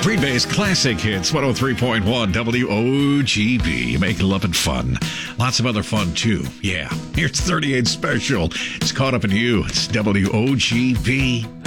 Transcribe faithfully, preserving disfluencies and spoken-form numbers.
Green Bay's classic hits, one oh three point one W O G B. Make love and fun. Lots of other fun, too. Yeah. Here's thirty-eight Special. It's Caught Up in You. It's W O G B.